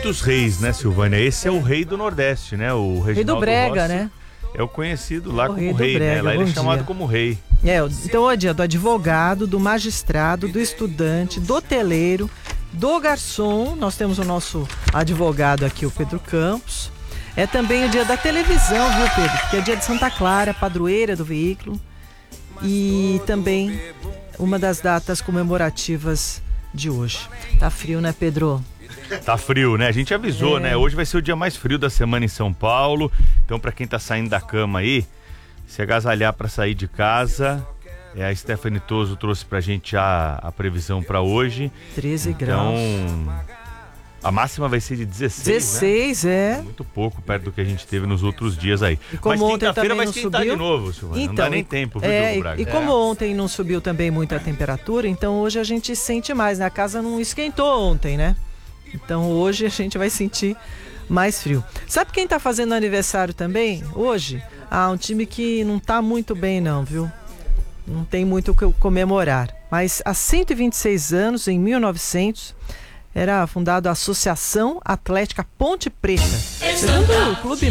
dos reis, né, Silvânia? Esse é o rei do Nordeste, né? O Reginaldo Rei do Brega, Rossi né? É o conhecido lá O como rei do rei, né? Brega, Lá ele é bom chamado dia. como rei. Então é dia do advogado, do magistrado, do estudante, do hoteleiro, do garçom. Nós temos o nosso advogado aqui, o Pedro Campos. É também o dia da televisão, viu, Pedro? Porque é dia de Santa Clara, padroeira do veículo. E também uma das datas comemorativas de hoje. Tá frio, né, Pedro? Tá frio, né? A gente avisou, né? Hoje vai ser o dia mais frio da semana em São Paulo. Então, pra quem tá saindo da cama aí, se agasalhar pra sair de casa. A Stephanie Toso trouxe pra gente a previsão pra hoje. 13 então, graus. A máxima vai ser de 16, 16, né? Muito pouco perto do que a gente teve nos outros dias aí. E como mas ontem quinta-feira também vai não esquentar subiu de novo, Silvana. Então, não dá nem tempo, viu, Diogo Braga? E como ontem não subiu também muito a temperatura, então hoje a gente sente mais, né? A casa não esquentou ontem, né? Então hoje a gente vai sentir mais frio. Sabe quem tá fazendo aniversário também hoje? Um time que não tá muito bem não, viu? Não tem muito o que comemorar. Mas há 126 anos, em 1900, era fundada a Associação Atlética Ponte Preta. Segundo o clube